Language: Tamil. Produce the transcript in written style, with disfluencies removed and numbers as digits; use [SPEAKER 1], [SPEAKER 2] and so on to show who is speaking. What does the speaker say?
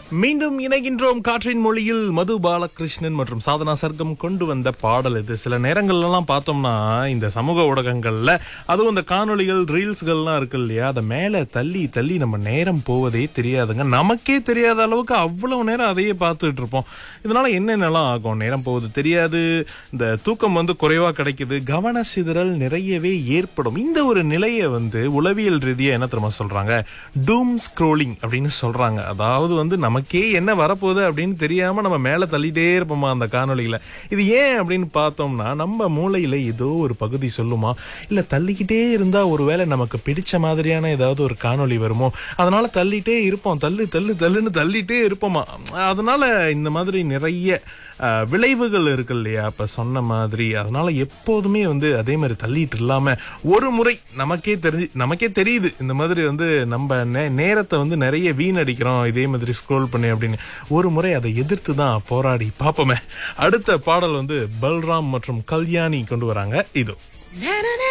[SPEAKER 1] மீண்டும் இணைகின்றோம் காற்றின் மொழியில். மது பாலகிருஷ்ணன் மற்றும் சாதனா சர்க்கம் கொண்டு வந்த பாடல் இது. சில நேரங்கள்லாம் பார்த்தோம்னா இந்த சமூக ஊடகங்கள்ல அதுவும் இந்த காணொளிகள் ரீல்ஸ்கள்லாம் இருக்கு இல்லையா, அதை மேல தள்ளி தள்ளி நம்ம நேரம் போவதே தெரியாதுங்க. நமக்கே தெரியாத அளவுக்கு அவ்வளவு நேரம் அதையே பார்த்துட்டு இருப்போம். இதனால என்னென்னலாம் ஆகும், நேரம் போவது தெரியாது, இந்த தூக்கம் குறைவா கிடைக்குது, கவன சிதறல் நிறையவே ஏற்படும். இந்த ஒரு நிலையை உளவியல் ரீதியா என்ன தெரியுமா சொல்றாங்க, டூம் ஸ்க்ரோலிங் அப்படின்னு சொல்றாங்க. அதாவது நமக்கே என்ன வரப்போகுது அப்படின்னு தெரியாம நம்ம மேல தள்ளிட்டே இருப்போமா அந்த காணொலியில. இது ஏன் அப்படின்னு பார்த்தோம்னா, நம்ம மூளையில ஏதோ ஒரு பகுதி சொல்லுமா, இல்ல தள்ளிக்கிட்டே இருந்தா ஒருவேளை நமக்கு பிடிச்ச மாதிரியான ஏதாவது ஒரு காணொலி வருமோ, அதனால தள்ளிட்டே இருப்போம், தள்ளுன்னு தள்ளிட்டே இருப்போமா. அதனால இந்த மாதிரி நிறைய விளைவுகள் இருக்கு இல்லையா, அப்ப சொன்ன மாதிரி. அதனால எப்போதுமே அதே மாதிரி தள்ளிட்டு இல்லாம ஒரு முறை நமக்கே தெரியுது இந்த மாதிரி நம்ம நேரத்தை நிறைய வீணடிக்கிறோம் இதே மாதிரி ஸ்க்ரோல் பண்ணி அப்படின்னு. ஒரு முறை அதை எதிர்த்து தான் போராடி பாப்போமே. அடுத்த பாடல் பல்ராம் மற்றும் கல்யாணி கொண்டு வராங்க. இதோ